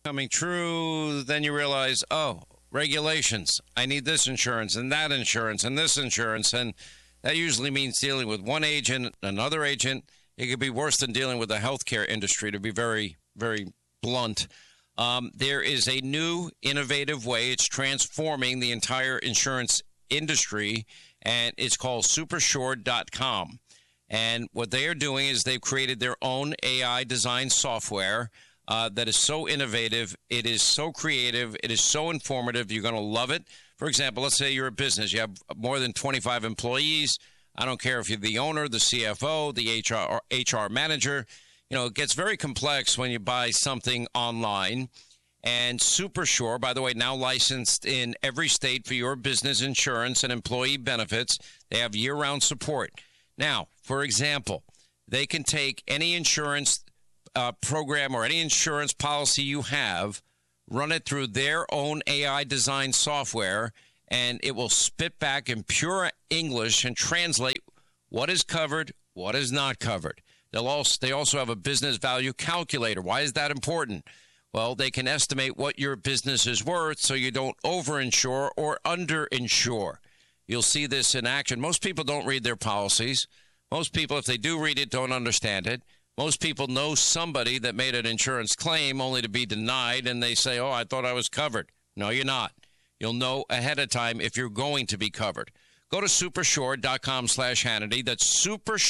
coming true, then you realize, oh, regulations. I need this insurance and that insurance and this insurance. And that usually means dealing with one agent, another agent. It could be worse than dealing with the healthcare industry, to be very, very blunt. There is a new innovative way. It's transforming the entire insurance industry, and it's called Supersure.com. And what they are doing is they've created their own AI design software that is so innovative. It is so creative. It is so informative. You're going to love it. For example, let's say you're a business. You have more than 25 employees. I don't care if you're the owner, the CFO, the HR manager. You know, it gets very complex when you buy something online. And Supersure, by the way, now licensed in every state for your business insurance and employee benefits. They have year-round support. Now, for example, they can take any insurance program or any insurance policy you have, run it through their own AI design software, and it will spit back in pure English and translate what is covered, what is not covered. They also have a business value calculator. Why is that important? Well, they can estimate what your business is worth so you don't overinsure or underinsure. You'll see this in action. Most people don't read their policies. Most people, if they do read it, don't understand it. Most people know somebody that made an insurance claim only to be denied, and they say, oh, I thought I was covered. No, you're not. You'll know ahead of time if you're going to be covered. Go to supersure.com/Hannity. That's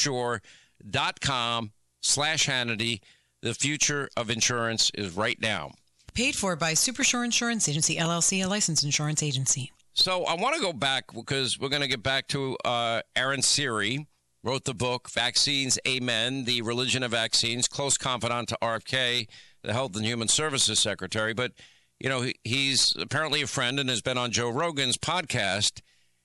supersure.com/Hannity. The future of insurance is right now. Paid for by Supersure Insurance Agency, LLC, a licensed insurance agency. So I want to go back because we're going to get back to Aaron Siri. Wrote the book, Vaccines, Amen, The Religion of Vaccines, close confidant to RFK, the Health and Human Services Secretary. But, you know, he's apparently a friend and has been on Joe Rogan's podcast.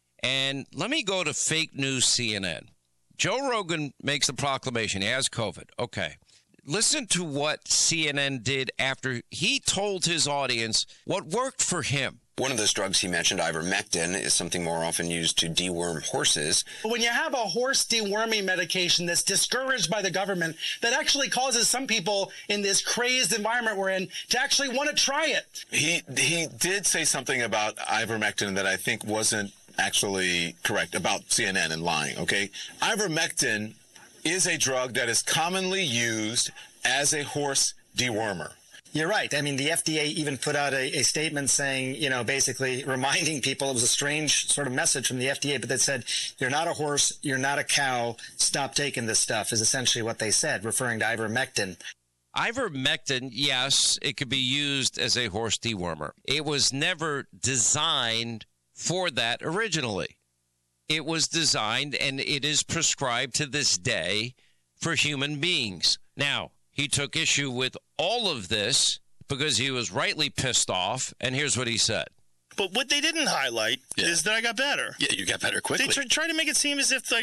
And let me go to fake news CNN. Joe Rogan makes the proclamation. He has COVID. Okay. Listen to what CNN did after he told his audience what worked for him. One of those drugs he mentioned, ivermectin, is something more often used to deworm horses. When you have a horse deworming medication that's discouraged by the government, that actually causes some people in this crazed environment we're in to actually want to try it. He did say something about ivermectin that I think wasn't actually correct about CNN and lying, okay? Ivermectin is a drug that is commonly used as a horse dewormer. You're right. I mean, the FDA even put out a statement saying, you know, basically reminding people, it was a strange sort of message from the FDA, but that said, you're not a horse, you're not a cow, stop taking this stuff, is essentially what they said, referring to ivermectin. Ivermectin, yes, it could be used as a horse dewormer. It was never designed for that originally. It was designed, and it is prescribed to this day for human beings. Now, he took issue with all of this because he was rightly pissed off, and here's what he said. But what they didn't highlight is that I got better. Yeah, you got better quickly. They try to make it seem as if, like,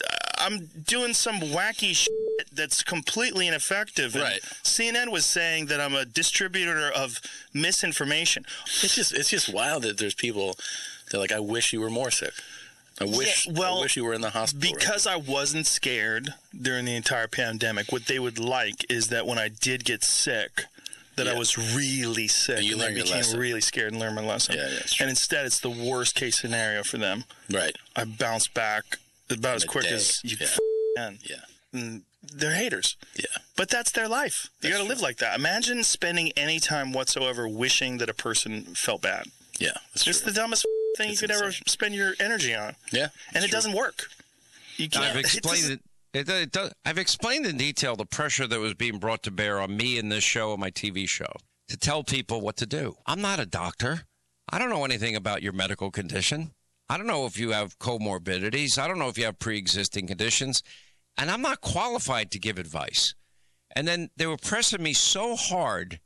I'm doing some wacky shit that's completely ineffective. And right. CNN was saying that I'm a distributor of misinformation. It's just wild that there's people that are like, I wish you were more sick. I wish you were in the hospital. Because I wasn't scared during the entire pandemic. What they would like is that when I did get sick, that I was really sick. And you learned your lesson. I became really scared and learned my lesson. Yeah, that's true. And instead, it's the worst case scenario for them. Right. I bounced back about as quick as you can. Yeah. And they're haters. Yeah. But that's their life. You got to live like that. Imagine spending any time whatsoever wishing that a person felt bad. Yeah. It's the dumbest thing you could ever spend your energy on. Yeah. And it doesn't work. You can't. I've explained I've explained in detail the pressure that was being brought to bear on me in this show and my TV show to tell people what to do. I'm not a doctor. I don't know anything about your medical condition. I don't know if you have comorbidities. I don't know if you have pre-existing conditions. And I'm not qualified to give advice. And then they were pressing me so hard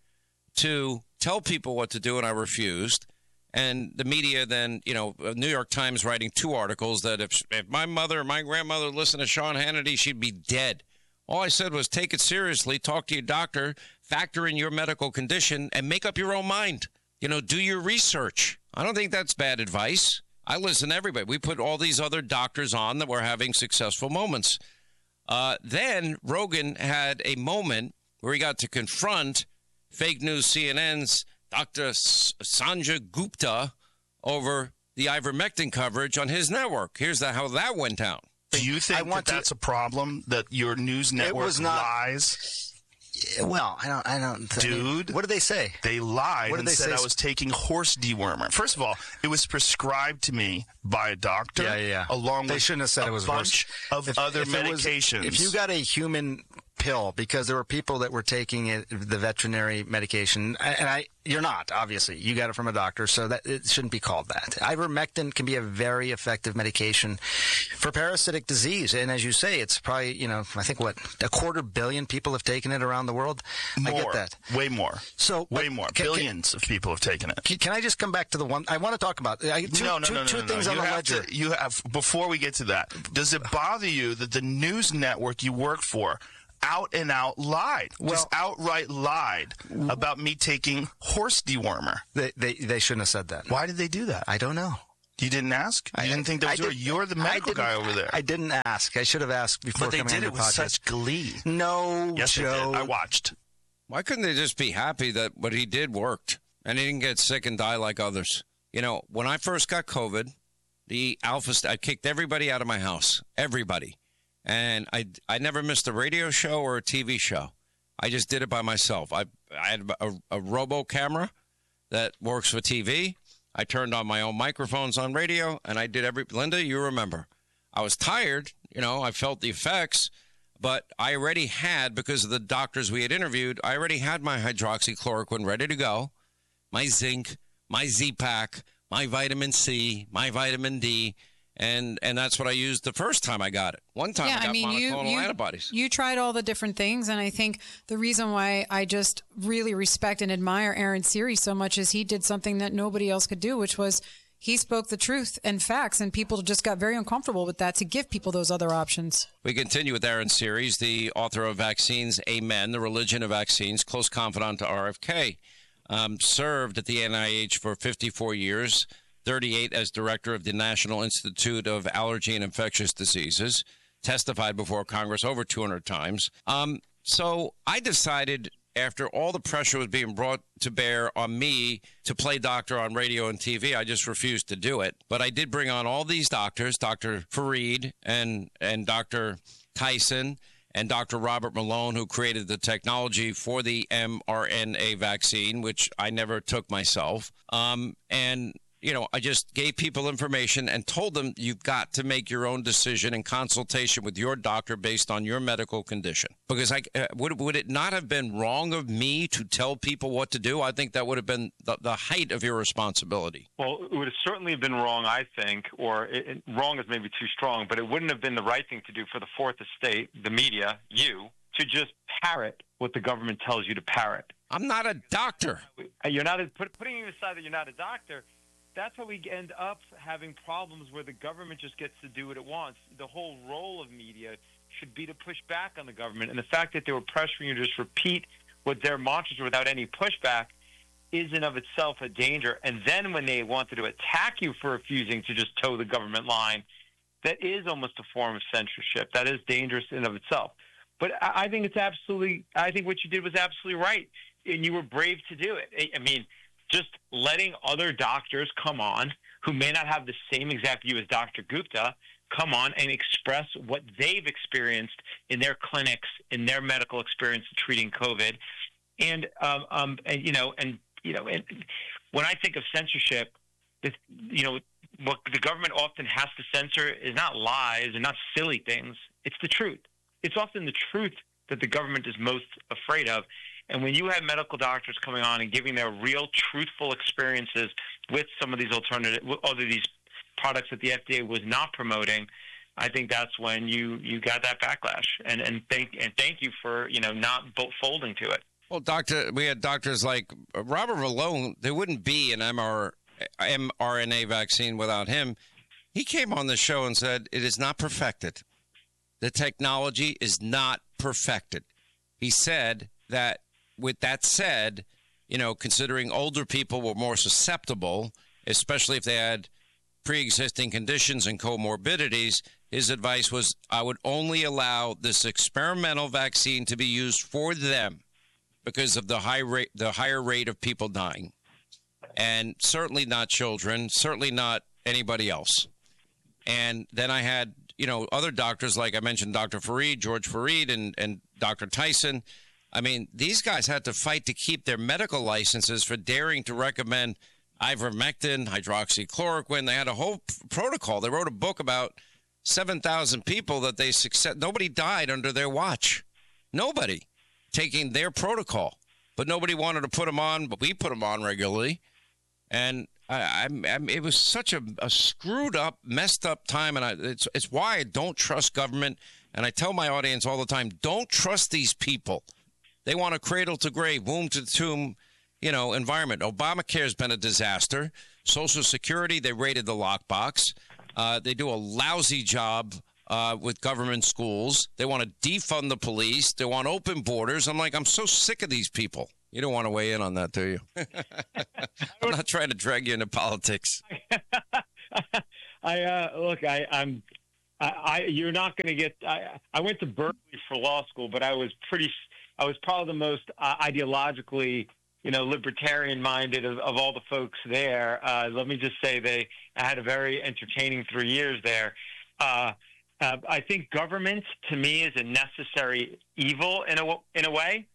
to tell people what to do, and I refused. And the media then, you know, New York Times writing 2 articles that if my mother or my grandmother listened to Sean Hannity, she'd be dead. All I said was take it seriously, talk to your doctor, factor in your medical condition, and make up your own mind. You know, do your research. I don't think that's bad advice. I listen to everybody. We put all these other doctors on that were having successful moments. Then Rogan had a moment where he got to confront fake news CNN's Dr. Sanjay Gupta over the ivermectin coverage on his network. Here's how that went down. Do you think that's a problem, that your news network lies? Well, I don't. Dude. What did they say? They lied and said I was taking horse dewormer. First of all, it was prescribed to me by a doctor. Yeah. Along they with shouldn't have said a it was bunch of other medications. If you got a human pill, because there were people that were taking the veterinary medication, and you're not, obviously. You got it from a doctor, so that it shouldn't be called that. Ivermectin can be a very effective medication for parasitic disease. And as you say, it's probably, I think, 250 million people have taken it around the world? More. I get that. Way more. So, way more. Billions of people have taken it. Can I just come back to the one I want to talk about? Two things on the ledger. You have, before we get to that, does it bother you that the news network you work for out and out lied, just outright lied about me taking horse dewormer? They shouldn't have said that. Why did they do that? I don't know. You didn't ask? You didn't think that was you're the medical guy over there. I didn't ask. I should have asked before coming on your podcast. But they did it with such glee. No, yes, Joe. They did. I watched. Why couldn't they just be happy that what he did worked and he didn't get sick and die like others? When I first got COVID, I kicked everybody out of my house. Everybody. And I never missed a radio show or a TV show. I just did it by myself. I had a robo camera that works for TV. I turned on my own microphones on radio, and I did Linda, you remember. I was tired. I felt the effects, but I already had, because of the doctors we had interviewed, I already had my hydroxychloroquine ready to go, my zinc, my Z-Pack, my vitamin C, my vitamin D. And that's what I used the first time I got it. One time I got monoclonal antibodies. You tried all the different things, and I think the reason why I just really respect and admire Aaron Siri so much is he did something that nobody else could do, which was he spoke the truth and facts, and people just got very uncomfortable with that to give people those other options. We continue with Aaron Siri, the author of Vaccines, Amen, The Religion of Vaccines, close confidant to RFK. Served at the NIH for 54 years. 38 as director of the National Institute of Allergy and Infectious Diseases, testified before Congress over 200 times. So I decided, after all the pressure was being brought to bear on me to play doctor on radio and TV, I just refused to do it. But I did bring on all these doctors, Dr. Fareed and Dr. Tyson and Dr. Robert Malone, who created the technology for the mRNA vaccine, which I never took myself. I just gave people information and told them you've got to make your own decision in consultation with your doctor based on your medical condition. Because would it not have been wrong of me to tell people what to do? I think that would have been the height of irresponsibility. Well, it would have certainly been wrong, I think, or wrong is maybe too strong, but it wouldn't have been the right thing to do for the fourth estate, the media, you, to just parrot what the government tells you to parrot. I'm not a doctor. You're not putting aside that you're not a doctor. That's how we end up having problems where the government just gets to do what it wants. The whole role of media should be to push back on the government. And the fact that they were pressuring you to just repeat what their mantras were without any pushback is in of itself a danger. And then when they wanted to attack you for refusing to just toe the government line, that is almost a form of censorship. That is dangerous in of itself. But I think I think what you did was absolutely right. And you were brave to do it. I mean, just letting other doctors come on who may not have the same exact view as Dr. Gupta come on and express what they've experienced in their clinics, in their medical experience treating COVID. And when I think of censorship, what the government often has to censor is not lies and not silly things. It's the truth. It's often the truth that the government is most afraid of. And when you have medical doctors coming on and giving their real, truthful experiences with some of these these products that the FDA was not promoting, I think that's when you got that backlash. And thank you for not folding to it. Well, we had doctors like Robert Malone. There wouldn't be an mRNA vaccine without him. He came on the show and said it is not perfected. The technology is not perfected. He said that. With that said, considering older people were more susceptible, especially if they had pre-existing conditions and comorbidities, his advice was, I would only allow this experimental vaccine to be used for them. because of the higher rate of people dying, and certainly not children, certainly not anybody else. And then I had, other doctors, like I mentioned, Dr. Fareed, George Fareed, and Dr. Tyson. I mean, these guys had to fight to keep their medical licenses for daring to recommend ivermectin, hydroxychloroquine. They had a whole protocol. They wrote a book about 7,000 people that they success. Nobody died under their watch. Nobody taking their protocol, but nobody wanted to put them on. But we put them on regularly, and it was such a screwed up, messed up time, and it's why I don't trust government. And I tell my audience all the time, don't trust these people. They want a cradle to grave, womb to tomb, environment. Obamacare has been a disaster. Social Security, they raided the lockbox. They do a lousy job with government schools. They want to defund the police. They want open borders. I'm so sick of these people. You don't want to weigh in on that, do you? I'm not trying to drag you into politics. You're not going to get. I went to Berkeley for law school, but I was probably the most ideologically, libertarian-minded of all the folks there. Let me just say I had a very entertaining 3 years there. I think government, to me, is a necessary evil in a way.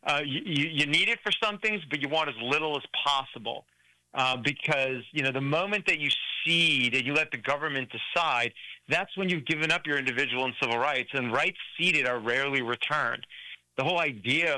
You need it for some things, but you want as little as possible. Because, the moment that you cede and you let the government decide, that's when you've given up your individual and civil rights, and rights ceded are rarely returned. The whole idea of,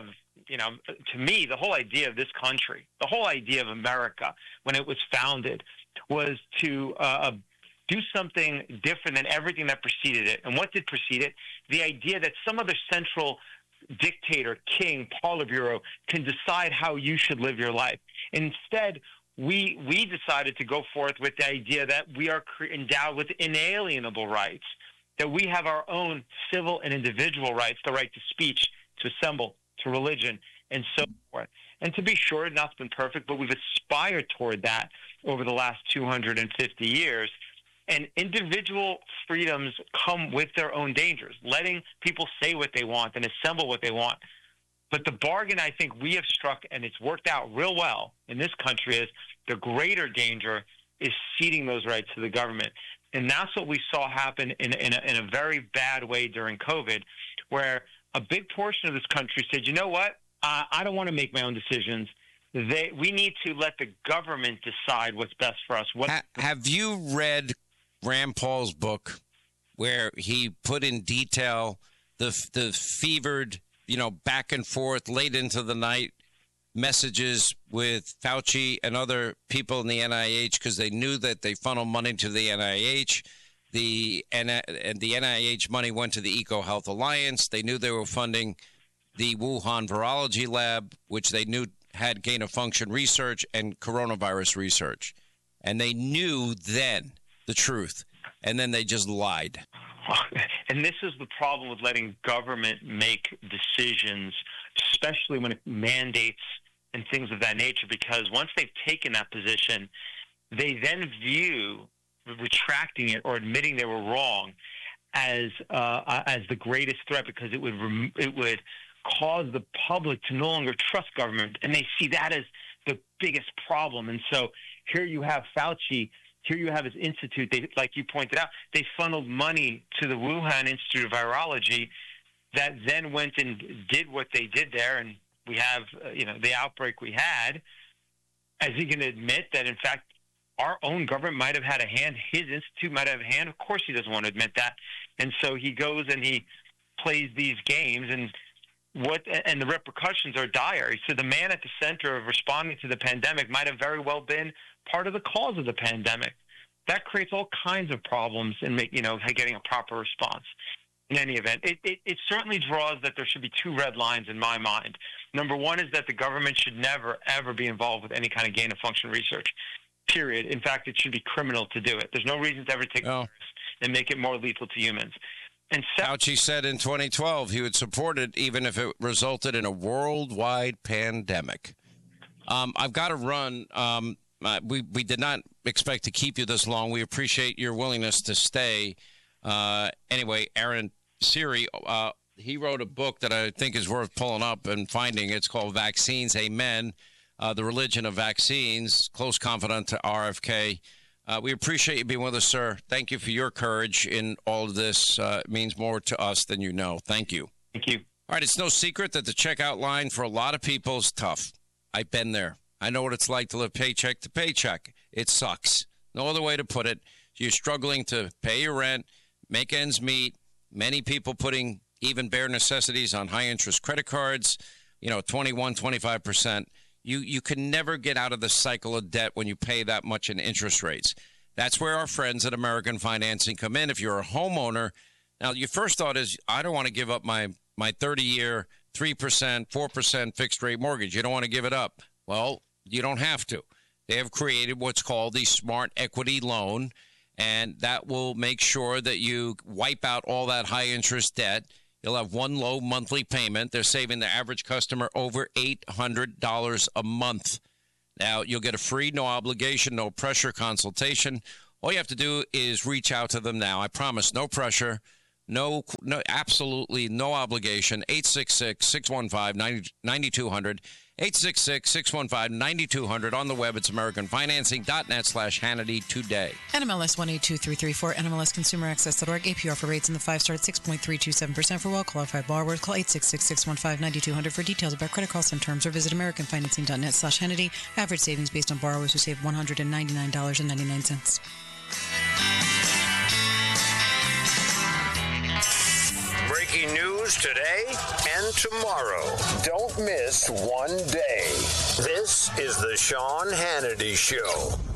to me, the whole idea of this country, the whole idea of America when it was founded was to do something different than everything that preceded it. And what did precede it? The idea that some other central dictator, king, Politburo can decide how you should live your life. Instead, we decided to go forth with the idea that we are endowed with inalienable rights, that we have our own civil and individual rights, the right to speech, to assemble, to religion, and so forth. And to be sure, it's not been perfect, but we've aspired toward that over the last 250 years. And individual freedoms come with their own dangers, letting people say what they want and assemble what they want. But the bargain I think we have struck, and it's worked out real well in this country, is the greater danger is ceding those rights to the government. And that's what we saw happen in a very bad way during COVID, where a big portion of this country said, you know what, I don't want to make my own decisions. We need to let the government decide what's best for us. Have you read Rand Paul's book where he put in detail the fevered, back and forth, late into the night messages with Fauci and other people in the NIH, because they knew that they funneled money to the NIH. And the NIH money went to the EcoHealth Alliance. They knew they were funding the Wuhan Virology Lab, which they knew had gain-of-function research and coronavirus research. And they knew then the truth, and then they just lied. And this is the problem with letting government make decisions, especially when it mandates and things of that nature, because once they've taken that position, they then view retracting it or admitting they were wrong as the greatest threat, because it would cause the public to no longer trust government, and they see that as the biggest problem. And so here you have Fauci. Here you have his institute. They, like you pointed out, they funneled money to the Wuhan Institute of Virology that then went and did what they did there. And we have, the outbreak we had. Is he going to admit that, in fact, our own government might have had a hand? His institute might have a hand? Of course he doesn't want to admit that. And so he goes and he plays these games, and the repercussions are dire. So the man at the center of responding to the pandemic might have very well been part of the cause of the pandemic. That creates all kinds of problems in getting a proper response. In any event, it certainly draws that there should be two red lines in my mind. Number one is that the government should never, ever be involved with any kind of gain-of-function research, period. In fact, it should be criminal to do it. There's no reason to ever take a virus and make it more lethal to humans. And Fauci said in 2012 he would support it even if it resulted in a worldwide pandemic. I've got to run. We did not expect to keep you this long. We appreciate your willingness to stay. Anyway, Aaron Siri, he wrote a book that I think is worth pulling up and finding. It's called Vaccines, Amen, The Religion of Vaccines, close confidant to RFK. We appreciate you being with us, sir. Thank you for your courage in all of this. It means more to us than you know. Thank you. Thank you. All right, it's no secret that the checkout line for a lot of people is tough. I've been there. I know what it's like to live paycheck to paycheck. It sucks. No other way to put it. You're struggling to pay your rent, make ends meet. Many people putting even bare necessities on high-interest credit cards, 21, 25%. You can never get out of the cycle of debt when you pay that much in interest rates. That's where our friends at American Financing come in. If you're a homeowner, now your first thought is, I don't want to give up my 30-year, 3%, 4% fixed-rate mortgage. You don't want to give it up. Well, you don't have to. They have created what's called the Smart Equity Loan, and that will make sure that you wipe out all that high-interest debt. You'll have one low monthly payment. They're saving the average customer over $800 a month. Now, you'll get a free, no-obligation, no-pressure consultation. All you have to do is reach out to them now. I promise, no pressure. No, absolutely no obligation. 866-615-9200. 866-615-9200. On the web, it's AmericanFinancing.net/Hannity today. NMLS 182334, NMLSConsumerAccess.org. APR for rates in the 5-star at 6.327% for well-qualified borrowers. Call 866-615-9200 for details about credit costs and terms, or visit AmericanFinancing.net/Hannity. Average savings based on borrowers who save $199.99. Breaking news today and tomorrow. Don't miss one day. This is the Sean Hannity Show.